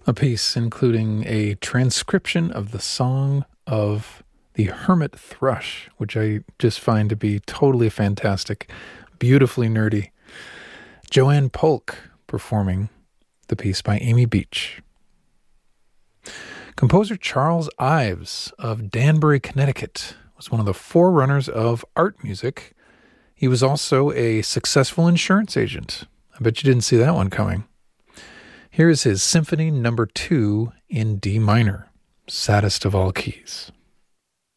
A piece including a transcription of the song of the hermit thrush, which I just find to be totally fantastic, beautifully nerdy. Joanne Polk performing the piece by Amy Beach. Composer Charles Ives of Danbury, Connecticut, was one of the forerunners of art music. He was also a successful insurance agent. I bet you didn't see that one coming. Here is his Symphony No. 2 in D minor, saddest of all keys.